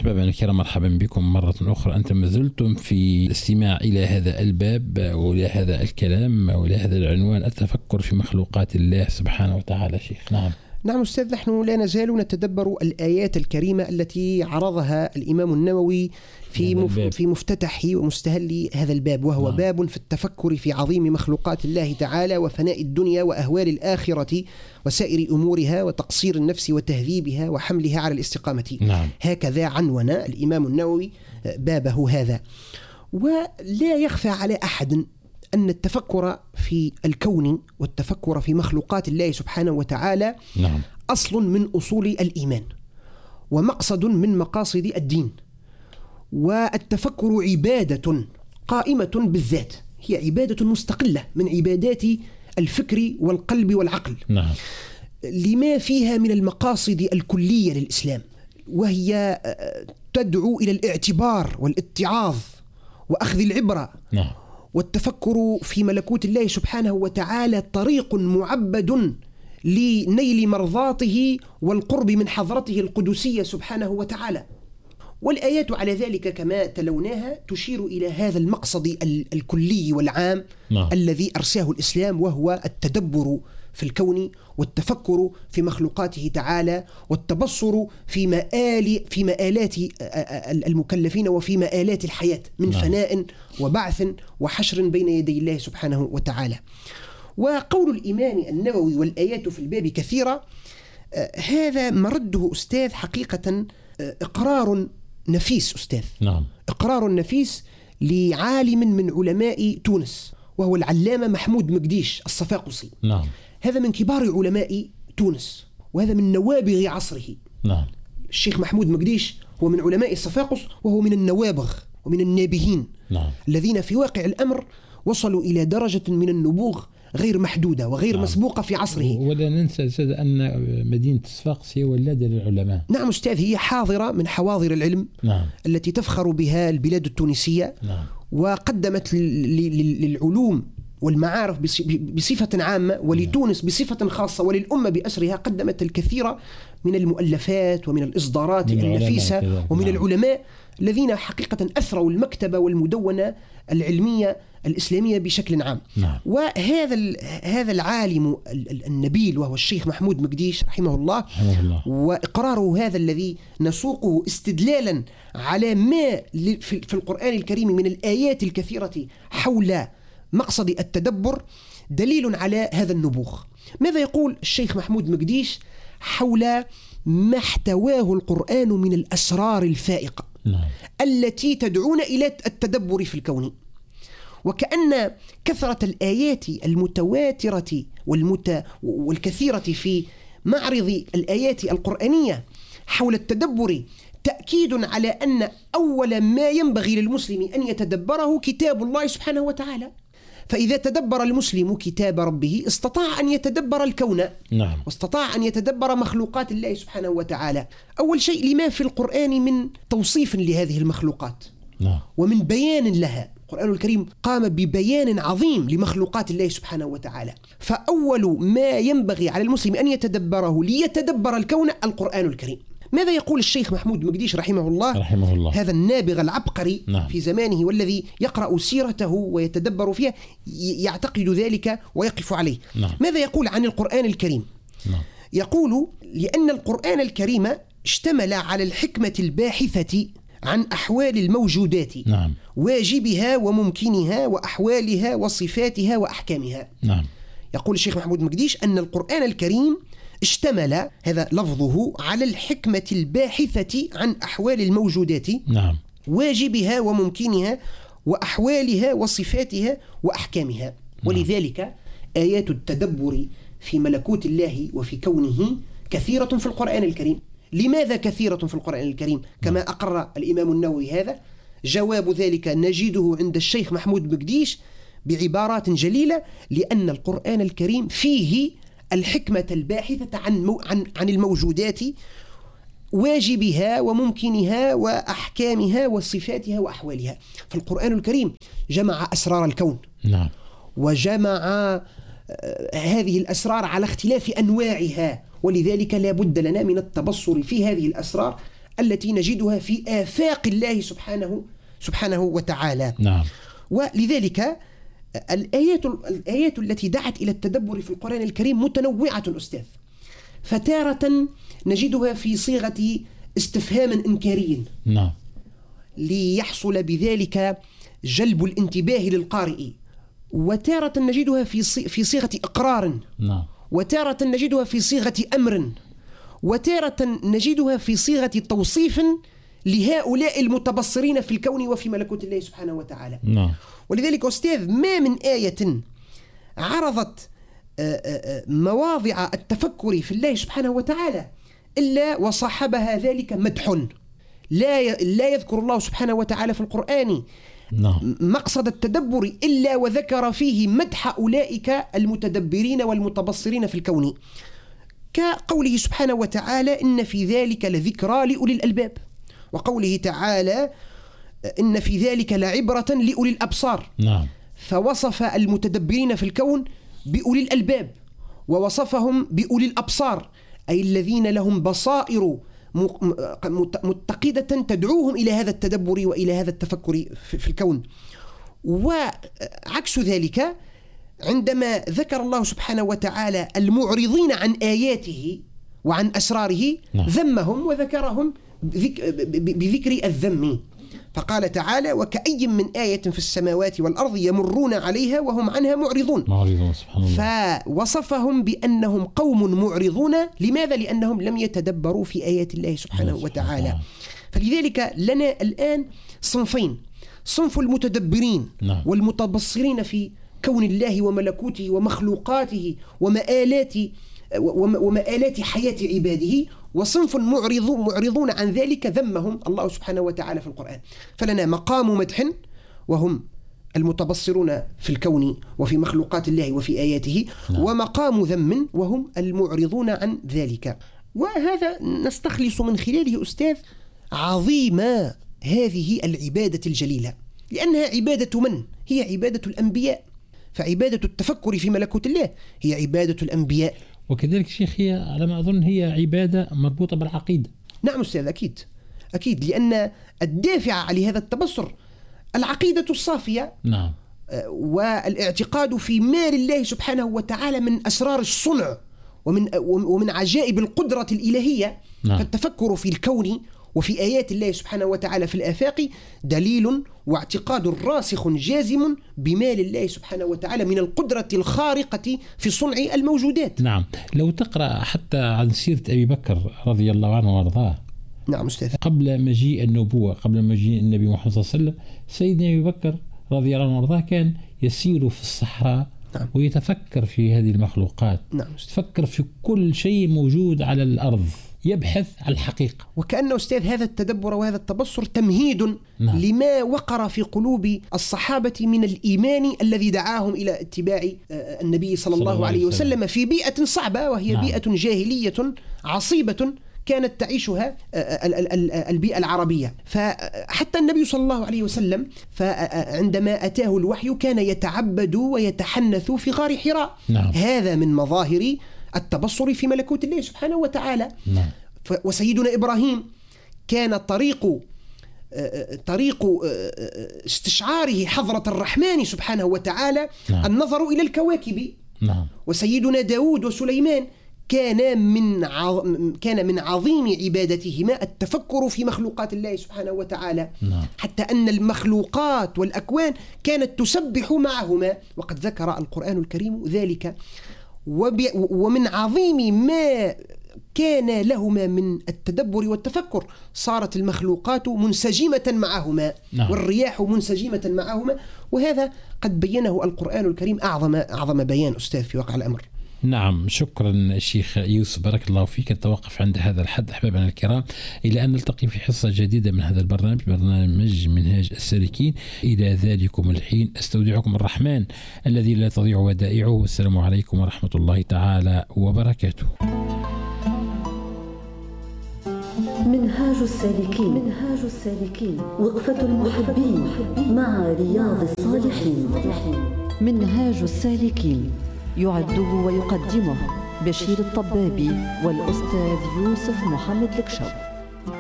أحبابنا الكرام، مرحبا بكم مرة أخرى. أنتم ما زلتم في الاستماع إلى هذا الباب وإلى هذا الكلام وإلى هذا العنوان، التفكر في مخلوقات الله سبحانه وتعالى. شيخ نعم أستاذ، نحن لا نزال نتدبر الآيات الكريمة التي عرضها الإمام النووي في مفتتح ومستهل هذا الباب، وهو باب في التفكر في عظيم مخلوقات الله تعالى وفناء الدنيا وأهوال الآخرة وسائر أمورها وتقصير النفس وتهذيبها وحملها على الاستقامة. هكذا عنون الإمام النووي بابه هذا. ولا يخفى على أحد أن التفكر في الكون والتفكر في مخلوقات الله سبحانه وتعالى أصل من أصول الإيمان ومقصد من مقاصد الدين. والتفكر عبادة قائمة بالذات، هي عبادة مستقلة من عبادات الفكر والقلب والعقل، لما فيها من المقاصد الكلية للإسلام، وهي تدعو إلى الاعتبار والاتعاظ وأخذ العبرة. والتفكر في ملكوت الله سبحانه وتعالى طريق معبد لنيل مرضاته والقرب من حضرته القدسية سبحانه وتعالى. والآيات على ذلك كما تلوناها تشير إلى هذا المقصد الكلي والعام الذي أرساه الإسلام، وهو التدبر في الكون والتفكر في مخلوقاته تعالى والتبصر في مآلات المكلفين وفي مآلات الحياة من فناء وبعث وحشر بين يدي الله سبحانه وتعالى. وقول الإمام النووي والآيات في الباب كثيرة، هذا مرده أستاذ حقيقة إقرار نفيس أستاذ، إقرار نفيس لعالم من علماء تونس، وهو العلامة محمود مقديش الصفاقسي. هذا من كبار علماء تونس، وهذا من نوابغ عصره. الشيخ محمود مقديش هو من علماء الصفاقس، وهو من النوابغ ومن النابهين الذين في واقع الأمر وصلوا إلى درجة من النبوغ غير محدودة وغير مسبوقة في عصره. ولا ننسى أن مدينة صفاقس هي ولادة للعلماء. نعم أستاذ، هي حاضرة من حواضر العلم التي تفخر بها البلاد التونسية. وقدمت للعلوم والمعارف بصفة عامة ولتونس بصفة خاصة وللأمة بأسرها، قدمت الكثير من المؤلفات ومن الإصدارات النفيسة ومن العلماء الذين حقيقة أثروا المكتبة والمدونة العلمية الإسلامية بشكل عام. هذا العالم النبيل وهو الشيخ محمود مقديش رحمه الله، وإقراره هذا الذي نسوقه استدلالا على ما في القرآن الكريم من الآيات الكثيرة حول مقصد التدبر دليل على هذا النبوغ. ماذا يقول الشيخ محمود مقديش حول ما احتواه القرآن من الأسرار الفائقة التي تدعون إلى التدبر في الكون؟ وكأن كثرة الآيات المتواترة والكثيرة في معرض الآيات القرآنية حول التدبر تأكيد على أن أول ما ينبغي للمسلم أن يتدبره كتاب الله سبحانه وتعالى. فإذا تدبر المسلم كتاب ربه استطاع أن يتدبر الكون، واستطاع أن يتدبر مخلوقات الله سبحانه وتعالى. أول شيء، لما في القرآن من توصيف لهذه المخلوقات ومن بيان لها. القرآن الكريم قام ببيان عظيم لمخلوقات الله سبحانه وتعالى. فأول ما ينبغي على المسلم أن يتدبره ليتدبر الكون القرآن الكريم. ماذا يقول الشيخ محمود مقديش رحمه الله هذا النابغ العبقري في زمانه، والذي يقرأ سيرته ويتدبر فيها يعتقد ذلك ويقف عليه؟ ماذا يقول عن القرآن الكريم؟ يقول: لأن القرآن الكريم اشتمل على الحكمة الباحثة عن أحوال الموجودات، واجبها وممكنها وأحوالها وصفاتها وأحكامها. يقول الشيخ محمود مقديش أن القرآن الكريم اشتمل، هذا لفظه، على الحكمة الباحثة عن أحوال الموجودات، واجبها وممكنها وأحوالها وصفاتها وأحكامها. ولذلك آيات التدبر في ملكوت الله وفي كونه كثيرة في القرآن الكريم. لماذا كثيرة في القرآن الكريم كما أقر الإمام النووي هذا؟ جواب ذلك نجده عند الشيخ محمود مقديش بعبارات جليلة: لأن القرآن الكريم فيه الحكمة الباحثة عن الموجودات، واجبها وممكنها وأحكامها وصفاتها وأحوالها. فالقرآن الكريم جمع أسرار الكون، وجمع هذه الأسرار على اختلاف أنواعها، ولذلك لا بد لنا من التبصر في هذه الأسرار التي نجدها في آفاق الله سبحانه وتعالى. نعم. ولذلك الآيات التي دعت إلى التدبر في القرآن الكريم متنوعة أستاذ، فتارة نجدها في صيغة استفهام إنكاري، نعم، ليحصل بذلك جلب الانتباه للقارئ، وتارة نجدها في صيغة إقرار، نعم، وتارة نجدها في صيغة أمر، وتارة نجدها في صيغة توصيف لهؤلاء المتبصرين في الكون وفي ملكوت الله سبحانه وتعالى. نعم. ولذلك أستاذ ما من آية عرضت مواضع التفكر في الله سبحانه وتعالى إلا وصاحبها ذلك مدح. لا يذكر الله سبحانه وتعالى في القرآن مقصد التدبر إلا وذكر فيه مدح أولئك المتدبرين والمتبصرين في الكون، كقوله سبحانه وتعالى إن في ذلك لذكرى لأولي الألباب، وقوله تعالى إن في ذلك لعبرة لأولي الأبصار. نعم. فوصف المتدبرين في الكون بأولي الألباب، ووصفهم بأولي الأبصار، أي الذين لهم بصائر متقدة تدعوهم إلى هذا التدبر وإلى هذا التفكر في الكون. وعكس ذلك عندما ذكر الله سبحانه وتعالى المعرضين عن آياته وعن أسراره ذمهم وذكرهم بذكر الذم، فقال تعالى وكأي من آية في السماوات والأرض يمرون عليها وهم عنها معرضون. سبحان الله. فوصفهم بأنهم قوم معرضون. لماذا؟ لأنهم لم يتدبروا في آيات الله سبحانه وتعالى. فلذلك لنا الآن صنفين: صنف المتدبرين والمتبصرين في كون الله وملكوته ومخلوقاته ومآلات حياة عباده، وصنف معرضون عن ذلك ذمهم الله سبحانه وتعالى في القرآن. فلنا مقام مدح وهم المتبصرون في الكون وفي مخلوقات الله وفي آياته، ومقام ذم وهم المعرضون عن ذلك. وهذا نستخلص من خلاله أستاذ عظيم هذه العبادة الجليلة، لأنها عبادة من؟ هي عبادة الأنبياء، فعبادة التفكر في ملكوت الله هي عبادة الأنبياء. وكذلك شيخ هي على ما أظن هي عبادة مربوطة بالعقيدة. نعم أستاذ، أكيد لأن الدافع لهذا التبصر العقيدة الصافية، نعم، والاعتقاد في ما لله سبحانه وتعالى من أسرار الصنع ومن عجائب القدرة الإلهية. فالتفكر في الكون وفي آيات الله سبحانه وتعالى في الآفاق دليل واعتقاد راسخ جازم بما لله سبحانه وتعالى من القدرة الخارقة في صنع الموجودات. نعم. لو تقرأ حتى عن سيرة أبي بكر رضي الله عنه وارضاه. نعم أستاذ. قبل مجيء النبوة، قبل مجيء النبي محمد صلى الله عليه وسلم، سيدنا أبي بكر رضي الله عنه وارضاه كان يسير في الصحراء ويتفكر في هذه المخلوقات. يتفكر في كل شيء موجود على الأرض، يبحث عن الحقيقة. وكأن أستاذ هذا التدبر وهذا التبصر تمهيد لما وقر في قلوب الصحابة من الإيمان الذي دعاهم إلى اتباع النبي صلى الله عليه وسلم في بيئة صعبة، وهي بيئة جاهلية عصيبة كانت تعيشها البيئة العربية. فحتى النبي صلى الله عليه وسلم فعندما أتاه الوحي كان يتعبد ويتحنث في غار حراء. هذا من مظاهر التبصر في ملكوت الله سبحانه وتعالى. وسيدنا إبراهيم كان طريق استشعاره حضرة الرحمن سبحانه وتعالى النظر إلى الكواكب. وسيدنا داود وسليمان كان من عظيم عبادتهما التفكر في مخلوقات الله سبحانه وتعالى، حتى أن المخلوقات والأكوان كانت تسبح معهما، وقد ذكر القرآن الكريم ذلك. ومن عظيم ما كان لهما من التدبر والتفكر صارت المخلوقات منسجمة معهما، والرياح منسجمة معهما، وهذا قد بينه القرآن الكريم أعظم بيان أستاذ في واقع الأمر. نعم، شكرا شيخ يوسف، بارك الله فيك. نتوقف عند هذا الحد أحبابنا الكرام، إلى أن نلتقي في حصة جديدة من هذا البرنامج، برنامج منهاج السالكين. إلى ذلكم الحين أستودعكم الرحمن الذي لا تضيع ودائعه، والسلام عليكم ورحمة الله تعالى وبركاته. منهاج السالكين وقفة المحبين مع رياض الصالحين. منهاج السالكين يعده ويقدمه بشير الطبابي والأستاذ يوسف محمد الكشب.